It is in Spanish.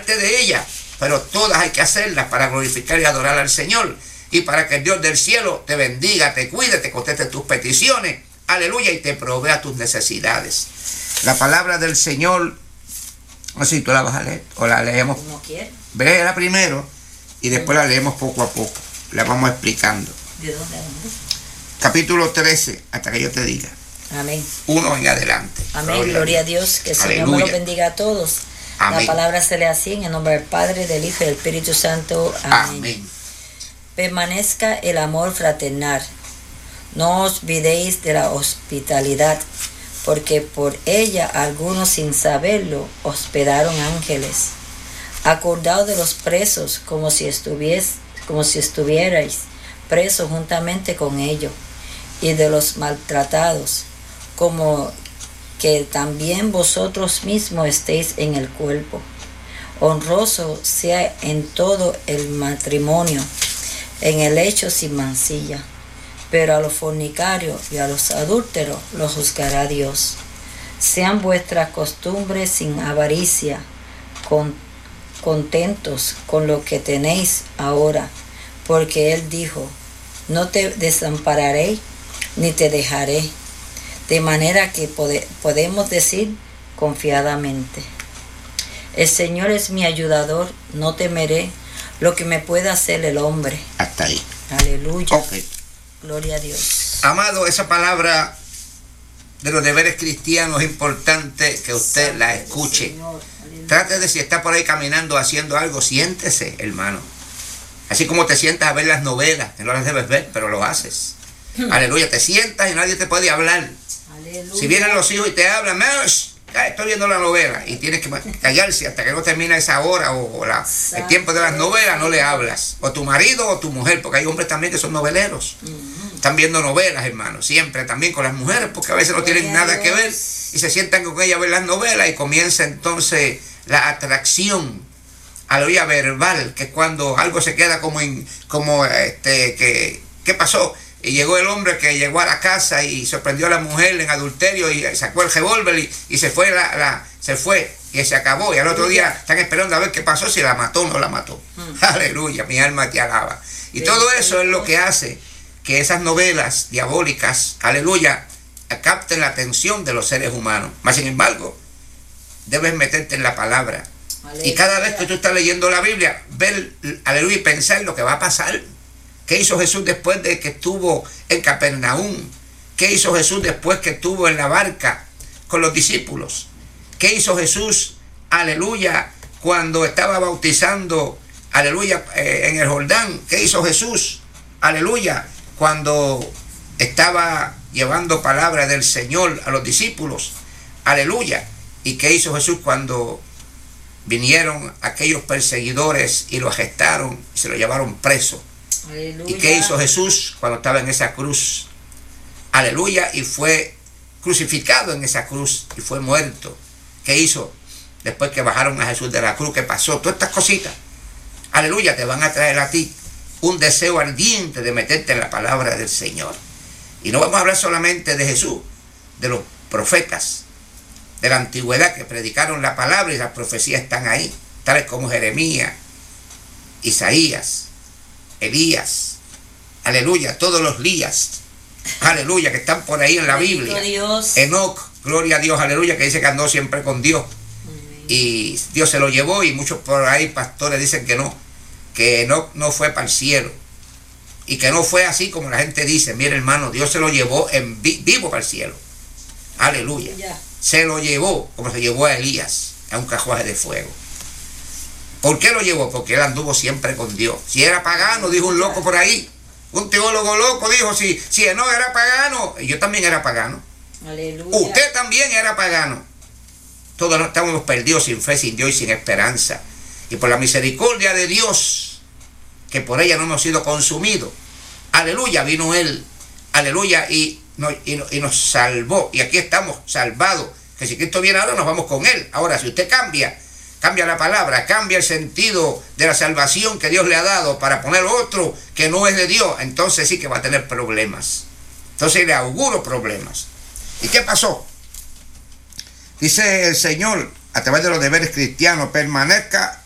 parte de ellas, pero todas hay que hacerlas para glorificar y adorar al Señor. Y para que el Dios del cielo te bendiga, te cuide, te conteste tus peticiones. Aleluya, y te provea tus necesidades. La palabra del Señor, no sé si tú la vas a leer o la leemos. Como quieras. Léela primero y después la leemos poco a poco. La vamos explicando. ¿De dónde? Capítulo 13, hasta que yo te diga. Amén. 1 en adelante. Amén, gloria a Dios. Que el Señor me lo bendiga a todos. Amén. La palabra se lee así, en el nombre del Padre, del Hijo y del Espíritu Santo. Amén. Amén. Permanezca el amor fraternal. No os olvidéis de la hospitalidad, porque por ella algunos sin saberlo hospedaron ángeles. Acordaos de los presos como si estuvierais presos juntamente con ellos, y de los maltratados, como que también vosotros mismos estéis en el cuerpo. Honroso sea en todo el matrimonio, en el hecho sin mancilla, pero a los fornicarios y a los adúlteros los juzgará Dios. Sean vuestras costumbres sin avaricia, contentos con lo que tenéis ahora, porque Él dijo: no te desampararé ni te dejaré. De manera que podemos decir confiadamente: el Señor es mi ayudador, no temeré lo que me pueda hacer el hombre. Hasta ahí. Aleluya. Ok. Gloria a Dios. Amado, esa palabra de los deberes cristianos es importante que usted la escuche. Trate de, si está por ahí caminando haciendo algo, siéntese, hermano. Así como te sientas a ver las novelas, que no las debes ver, pero lo haces. Aleluya, te sientas y nadie te puede hablar. Aleluya. Si vienen los hijos y te hablan, estoy viendo la novela, y tienes que callarse hasta que no termine esa hora o el tiempo de las novelas, no le hablas. O tu marido o tu mujer, porque hay hombres también que son noveleros. Están viendo novelas, hermano, siempre también con las mujeres, porque a veces no tienen nada que ver y se sientan con ella a ver las novelas, y comienza entonces la atracción, aleluya, verbal, que es cuando algo se queda ¿qué pasó? Y llegó el hombre que llegó a la casa y sorprendió a la mujer en adulterio y sacó el revólver y se fue, se fue y se acabó. Y al otro día están esperando a ver qué pasó, si la mató o no la mató. Aleluya, mi alma te alaba. Y todo eso es lo que hace que esas novelas diabólicas, aleluya, capten la atención de los seres humanos. Mas sin embargo, debes meterte en la palabra. Aleluya. Y cada vez que tú estás leyendo la Biblia, ver, aleluya, y pensar lo que va a pasar. ¿Qué hizo Jesús después de que estuvo en Capernaum? ¿Qué hizo Jesús después que estuvo en la barca con los discípulos? ¿Qué hizo Jesús, aleluya, cuando estaba bautizando, aleluya, en el Jordán? ¿Qué hizo Jesús, aleluya, cuando estaba llevando palabra del Señor a los discípulos? Aleluya. ¿Y qué hizo Jesús cuando vinieron aquellos perseguidores y lo arrestaron y se lo llevaron preso? Aleluya. ¿Y qué hizo Jesús cuando estaba en esa cruz? Aleluya. Y fue crucificado en esa cruz y fue muerto. ¿Qué hizo? Después que bajaron a Jesús de la cruz, ¿qué pasó? Todas estas cositas, aleluya, te van a traer a ti un deseo ardiente de meterte en la palabra del Señor. Y no vamos a hablar solamente de Jesús, de los profetas de la antigüedad que predicaron la palabra, y las profecías están ahí, tales como Jeremías, Isaías, Elías, aleluya, todos los Lías, aleluya, que están por ahí en la Biblia. Enoc, gloria a Dios, aleluya, que dice que andó siempre con Dios. Y Dios se lo llevó, y muchos por ahí pastores dicen que Enoc no fue para el cielo. Y que no fue así como la gente dice. Mire, hermano, Dios se lo llevó en vivo para el cielo. Aleluya. Se lo llevó como se llevó a Elías a un carruaje de fuego. ¿Por qué lo llevó? Porque él anduvo siempre con Dios. Si era pagano, dijo un loco por ahí, un teólogo loco dijo, si no era pagano, yo también era pagano. Aleluya. Usted también era pagano. Todos estábamos perdidos, sin fe, sin Dios y sin esperanza. Y por la misericordia de Dios, que por ella no hemos sido consumidos, aleluya, vino Él, aleluya, y nos salvó. Y aquí estamos salvados, que si Cristo viene ahora nos vamos con Él. Ahora, si usted cambia la palabra, cambia el sentido de la salvación que Dios le ha dado para poner otro que no es de Dios, entonces sí que va a tener problemas. Entonces le auguro problemas. ¿Y qué pasó? Dice el Señor a través de los deberes cristianos: permanezca